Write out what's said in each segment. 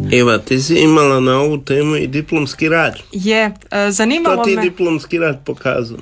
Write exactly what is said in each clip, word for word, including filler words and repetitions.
Eva, ti si imala na ovu temu i diplomski rad. Je, zanimalo me... Što ti diplomski rad pokazao?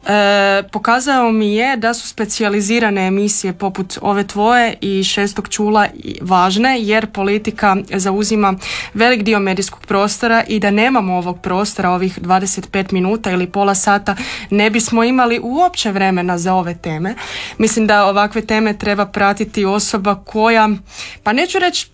E, pokazao mi je da su specijalizirane emisije poput ove tvoje i Šestog čula važne, jer politika zauzima velik dio medijskog prostora i da nemamo ovog prostora, ovih dvadeset pet minuta ili pola sata, ne bismo imali uopće vremena za ove teme. Mislim da ovakve teme treba pratiti osoba koja, pa neću reći,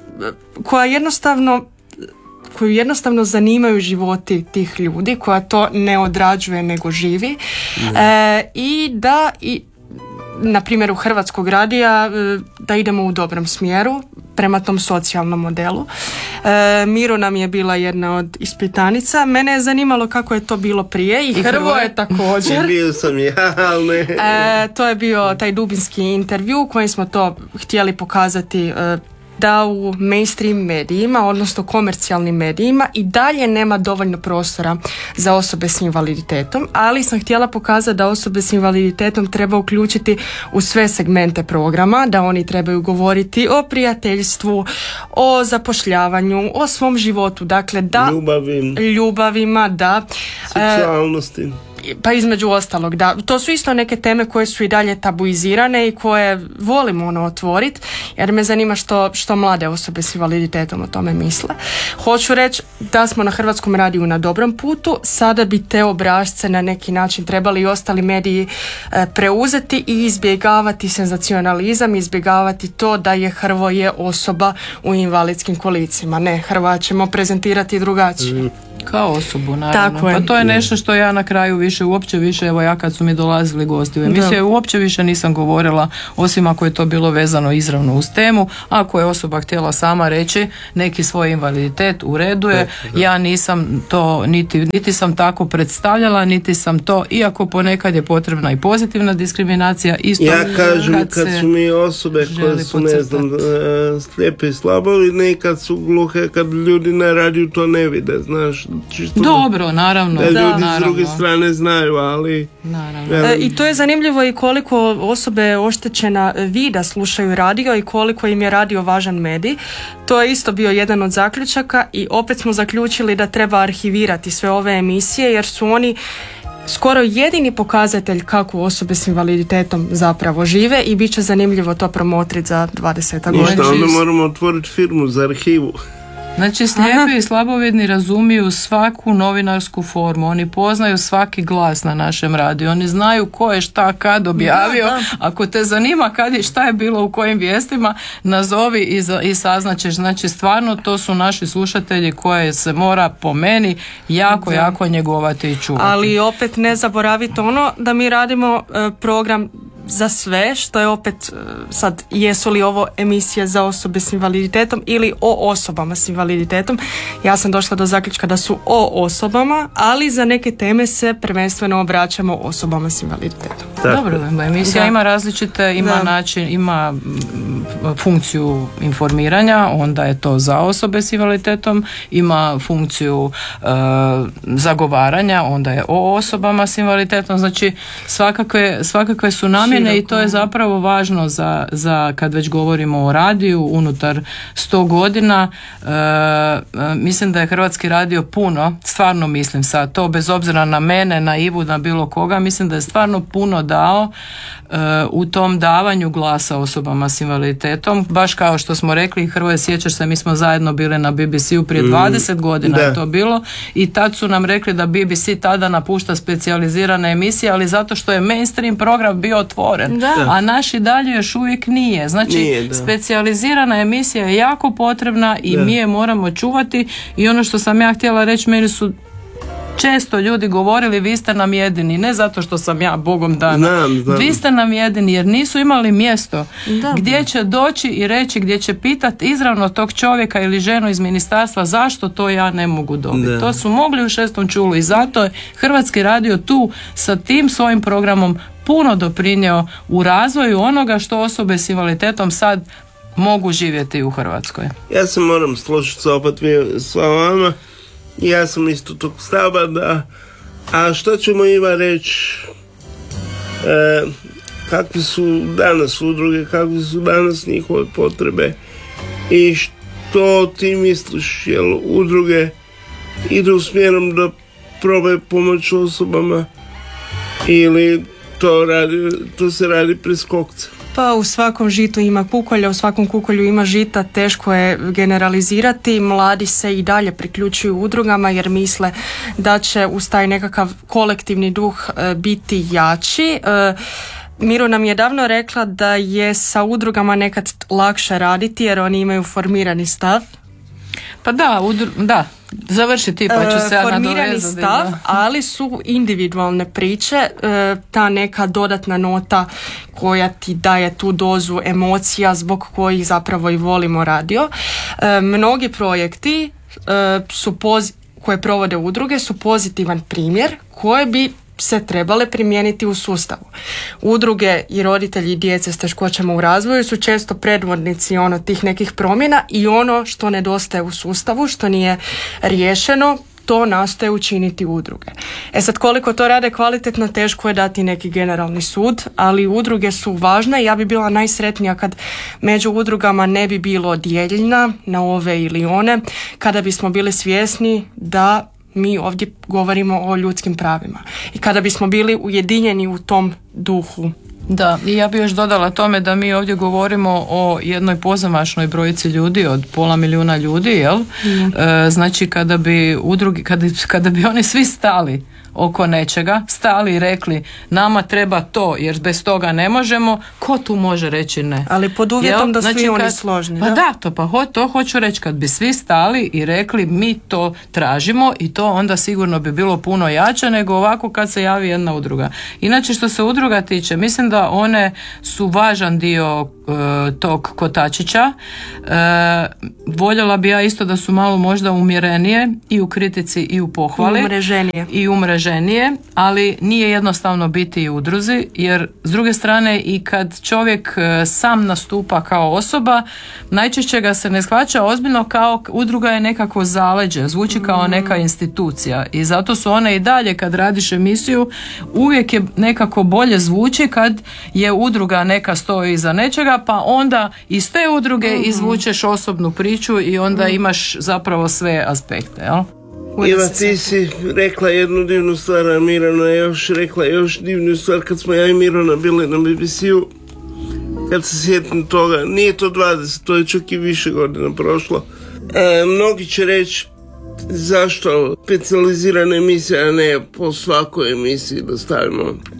koja jednostavno koju jednostavno zanimaju životi tih ljudi, koja to ne odrađuje nego živi. E, i da i na primjeru Hrvatskog radija da idemo u dobrom smjeru prema tom socijalnom modelu. E, Miro nam je bila jedna od ispitanica. Mene je zanimalo kako je to bilo prije i, I Hrvo je također. Bio sam ja, ali ne. E, to je bio taj dubinski intervju u kojem smo to htjeli pokazati e, da u mainstream medijima, odnosno komercijalnim medijima, i dalje nema dovoljno prostora za osobe s invaliditetom, ali sam htjela pokazati da osobe s invaliditetom treba uključiti u sve segmente programa, da oni trebaju govoriti o prijateljstvu, o zapošljavanju, o svom životu, dakle da Ljubavim. ljubavima, da seksualnosti. E, Pa između ostalog, da. To su isto neke teme koje su i dalje tabuizirane i koje volimo ono otvoriti, jer me zanima što, što mlade osobe s invaliditetom o tome misle. Hoću reći da smo na Hrvatskom radiju na dobrom putu, sada bi te obrasce na neki način trebali i ostali mediji e, preuzeti i izbjegavati senzacionalizam, izbjegavati to da je Hrvoje osoba u invalidskim kolicima. Ne, Hrva ćemo prezentirati drugačije. Mm. Kao osobu, naravno. Pa to je nešto što ja na kraju više, uopće više, evo ja kad su mi dolazili gosti u emisiju, uopće više nisam govorila, osim ako je to bilo vezano izravno uz temu. Ako je osoba htjela sama reći neki svoj invaliditet, u redu je, ja nisam to, niti, niti sam tako predstavljala, niti sam to, iako ponekad je potrebna i pozitivna diskriminacija, isto ja kažem kad, kad su mi osobe koje su, ne znam, slijepe i slabovidne, kad su gluhe, kad ljudi na radiju to ne vide, znaš. Čisto dobro, naravno. Da, da ljudi naravno. s druge strane znaju, ali... E, I to je zanimljivo i koliko osobe oštećena vida slušaju radio i koliko im je radio važan medij. To je isto bio jedan od zaključaka i opet smo zaključili da treba arhivirati sve ove emisije, jer su oni skoro jedini pokazatelj kako osobe s invaliditetom zapravo žive i bit će zanimljivo to promotriti za dvadeset godina. Ništa, onda moramo otvoriti firmu za arhivu. Znači slijepi i slabovidni razumiju svaku novinarsku formu, oni poznaju svaki glas na našem radiju, oni znaju ko je šta kad objavio. Da, da. Ako te zanima kad je šta je bilo u kojim vijestima, nazovi i, za, i saznačeš. Znači stvarno to su naši slušatelji koje se mora po meni jako, da. jako njegovati i čuvati. Ali opet ne zaboraviti ono da mi radimo e, program za sve, što je opet sad, jesu li ovo emisije za osobe s invaliditetom ili o osobama s invaliditetom. Ja sam došla do zaključka da su o osobama, ali za neke teme se prvenstveno obraćamo osobama s invaliditetom. Tako. Dobro, emisija da. ima različite, ima da. način, ima funkciju informiranja, onda je to za osobe s invaliditetom, ima funkciju uh, zagovaranja, onda je o osobama s invaliditetom, znači svakakve, svakakve su namjene. I to je zapravo važno za, za kad već govorimo o radiju unutar sto godina. E, mislim da je Hrvatski radio puno, stvarno mislim sad to, bez obzira na mene, na Ivu, na bilo koga, mislim da je stvarno puno dao e, u tom davanju glasa osobama s invaliditetom. Baš kao što smo rekli, Hrvoje, sjećaš se, mi smo zajedno bili na B B C-u prije dvadeset godina, da. je to bilo, i tad su nam rekli da B B C tada napušta specijalizirane emisije, ali zato što je mainstream program bio otvoren. Da. A naš i dalje još uvijek nije. Znači, nije, specijalizirana emisija je jako potrebna i da. mi je moramo čuvati. I ono što sam ja htjela reći, meni su često ljudi govorili vi ste nam jedini, ne zato što sam ja Bogom dana, znam, znam. vi ste nam jedini, jer nisu imali mjesto da. gdje će doći i reći, gdje će pitati izravno tog čovjeka ili ženu iz ministarstva zašto to ja ne mogu dobiti. Da. To su mogli u Šestom čulu i zato je Hrvatski radio tu sa tim svojim programom puno doprinio u razvoju onoga što osobe s invaliditetom sad mogu živjeti u Hrvatskoj. Ja se moram složiti sa opet s vama. Ja sam isto tog stava da, a što ćemo Iva reći, e, kakvi su danas udruge, kakvi su danas njihove potrebe i što ti misliš, jel udruge idu smjerom da probaju pomoć osobama ili to, radi, to se radi preskokca? Pa u svakom žitu ima kukolja, u svakom kukolju ima žita, teško je generalizirati. Mladi se i dalje priključuju udrugama jer misle da će uz taj nekakav kolektivni duh e, biti jači. E, Miro nam je davno rekla da je sa udrugama nekad lakše raditi jer oni imaju formirani stav. Pa da, udru, da. Završi ti pa ću se ja formirani stav, ali su individualne priče, ta neka dodatna nota koja ti daje tu dozu emocija zbog kojih zapravo i volimo radio. Mnogi projekti su poz- koje provode udruge su pozitivan primjer koje bi se trebale primijeniti u sustavu. Udruge i roditelji i djece s teškoćama u razvoju su često predvodnici ono tih nekih promjena i ono što nedostaje u sustavu, što nije riješeno, to nastoje učiniti udruge. E sad, koliko to rade kvalitetno, teško je dati neki generalni sud, ali udruge su važne i ja bi bila najsretnija kad među udrugama ne bi bilo dijeljena na ove ili one, kada bismo bili svjesni da mi ovdje govorimo o ljudskim pravima i kada bismo bili ujedinjeni u tom duhu. Da, i ja bih još dodala tome da mi ovdje govorimo o jednoj pozamašnoj brojici ljudi od pola milijuna ljudi, jel? Mm. E, znači kada bi udrugi, kada, kada bi oni svi stali oko nečega, stali i rekli nama treba to jer bez toga ne možemo, ko tu može reći ne? Ali pod uvjetom da znači, svi oni složni. Pa da, da to, pa ho, to hoću reći, kad bi svi stali i rekli mi to tražimo i to onda sigurno bi bilo puno jače nego ovako kad se javi jedna udruga. Inače što se udruga tiče, mislim da one su važan dio e, tog kotačića. E, voljela bi ja isto da su malo možda umjerenije i u kritici i u pohvali. Umreženije. I umreženije. Ali nije jednostavno biti i udruzi, jer s druge strane i kad čovjek sam nastupa kao osoba, najčešće ga se ne shvaća ozbiljno kao udruga je nekako zaleđe, zvuči kao neka institucija i zato su one i dalje kad radiš emisiju uvijek je nekako bolje zvuči kad je udruga neka stoji iza nečega, pa onda iz te udruge mm-hmm. izvučeš osobnu priču i onda mm-hmm. imaš zapravo sve aspekte, jel? Iva, ti si rekla jednu divnu stvar, a Mirana je još rekla još divnu stvar kad smo ja i Mirana bili na B B C-u. Kad se sjetim toga, nije to dvadeset, to je čak i više godina prošlo. E, mnogi će reći zašto specijalizirana emisija, a ne po svakoj emisiji da stavimo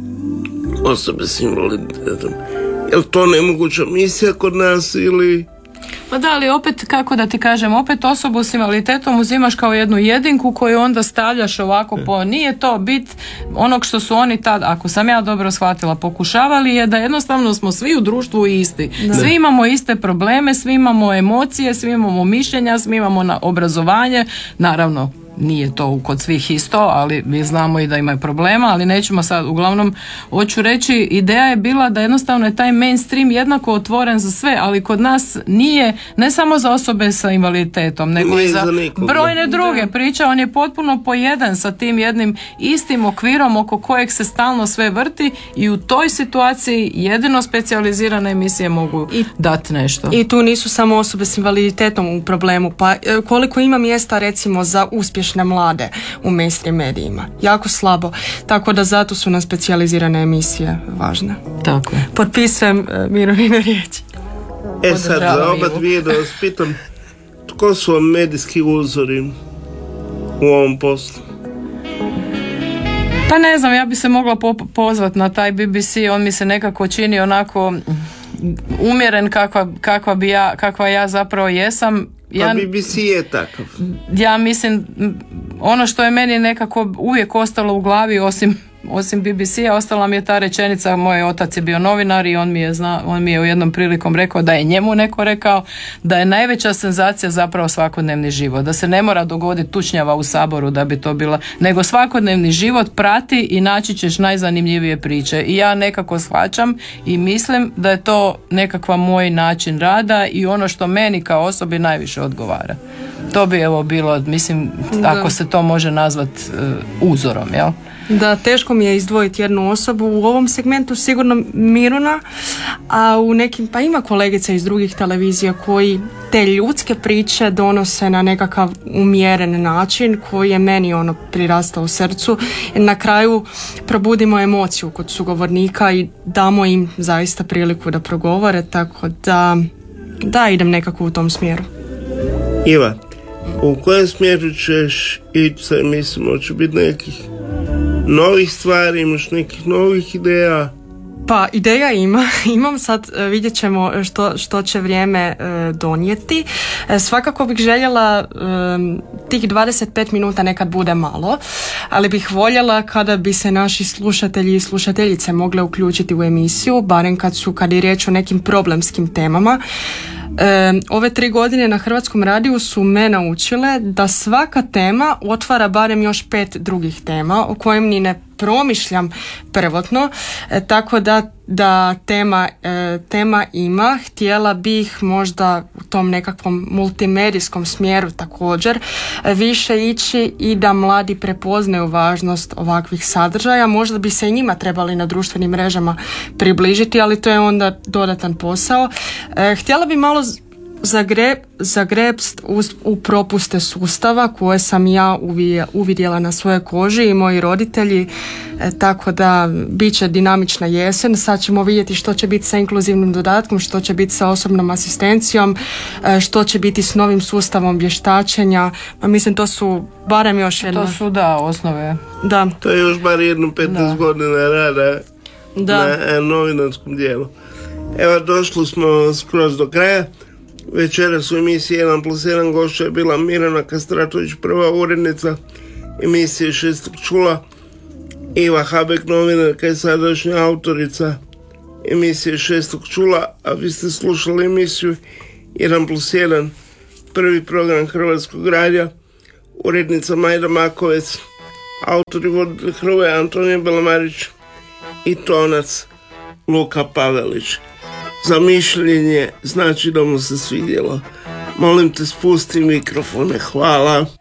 osobe s invaliditetom. Je li to nemoguća misija kod nas ili... Pa da, ali opet, kako da ti kažem, opet osobu s invaliditetom uzimaš kao jednu jedinku koju onda stavljaš ovako po... Nije to bit onog što su oni tad, ako sam ja dobro shvatila, pokušavali je da jednostavno smo svi u društvu isti. Da. Svi imamo iste probleme, svi imamo emocije, svi imamo mišljenja, svi imamo na obrazovanje, naravno. Nije to kod svih isto, ali mi znamo i da imaju problema, ali nećemo sad, uglavnom hoću reći, ideja je bila da jednostavno je taj mainstream jednako otvoren za sve, ali kod nas nije, ne samo za osobe sa invaliditetom, nego nije i za, za brojne druge da. priče, on je potpuno pojedan sa tim jednim istim okvirom oko kojeg se stalno sve vrti i u toj situaciji jedino specijalizirane emisije mogu I, dati nešto. I tu nisu samo osobe s invaliditetom u problemu, pa koliko ima mjesta recimo za uspješne mlade u mainstream medijima. Jako slabo. Tako da zato su nam specijalizirane emisije važne. Tako je. Potpisujem uh, Mironine riječi. E sad, za oba dvije da vas pitam, tko su vam medijski uzori u ovom poslu? Pa ne znam, ja bi se mogla po- pozvati na taj B B C, on mi se nekako čini onako umjeren kakva, kakva, bi ja, kakva ja zapravo jesam. Ja, pa B B C je takav. Ja mislim, ono što je meni nekako uvijek ostalo u glavi, osim, osim B B C-a, ostala mi je ta rečenica, moj otac je bio novinar i on mi je, zna, on mi je u jednom prilikom rekao da je njemu neko rekao da je najveća senzacija zapravo svakodnevni život, da se ne mora dogoditi tučnjava u Saboru da bi to bila, nego svakodnevni život prati i naći ćeš najzanimljivije priče. I ja nekako shvaćam i mislim da je to nekakva moj način rada i ono što meni kao osobi najviše odgovara. To bi evo bilo, mislim, da. Ako se to može nazvati uh, uzorom, jel? Da, teško mi je izdvojiti jednu osobu u ovom segmentu, sigurno Miruna, a u nekim, pa ima kolegica iz drugih televizija koji te ljudske priče donose na nekakav umjeren način koji je meni ono prirastao u srcu. Na kraju probudimo emociju kod sugovornika i damo im zaista priliku da progovore, tako da, da idem nekako u tom smjeru. Iva, u kojem smjeru ćeš ići sa emisijom? Hoće biti nekih novih stvari, imaš nekih novih ideja? Pa ideja ima, imam sad, vidjet ćemo što, što će vrijeme e, donijeti. E, svakako bih željela e, tih dvadeset pet minuta nekad bude malo, ali bih voljela kada bi se naši slušatelji i slušateljice mogle uključiti u emisiju, barem kad su, kad je riječ o nekim problemskim temama. E, ove tri godine na Hrvatskom radiju su me naučile da svaka tema otvara barem još pet drugih tema o kojim ni ne promišljam prvotno, e, tako da, da tema, e, tema ima. Htjela bih možda u tom nekakvom multimedijskom smjeru također e, više ići i da mladi prepoznaju važnost ovakvih sadržaja. Možda bi se i njima trebali na društvenim mrežama približiti, ali to je onda dodatan posao. E, htjela bi malo Zagreb, zagrebst u, u propuste sustava koje sam ja uvidjela na svojoj koži i moji roditelji, e, tako da bit će dinamična jesen. Sad ćemo vidjeti što će biti sa inkluzivnim dodatkom, što će biti sa osobnom asistencijom, e, što će biti s novim sustavom vještačenja. Pa mislim to su barem još jedno... To su da osnove. Da. To je još bar jedno petnaest da. godina rada da. na novinarskom dijelu. Evo, došli smo skroz do kraja. Večeras u emisiji jedan plus jedan gošća je bila Mirjana Kastratović, prva urednica emisije Šestog čula. Iva Habek, novinarka i sadašnja autorica emisije Šestog čula, a vi ste slušali emisiju jedan plus jedan, prvi program Hrvatskog radija. Urednica Majda Makovec, autori voditelj Hrvoje Antonija Belamarić i tonac Luka Pavelić. Za mišljenje znači da mu se svidjelo. Molim te, spusti mikrofone. Hvala.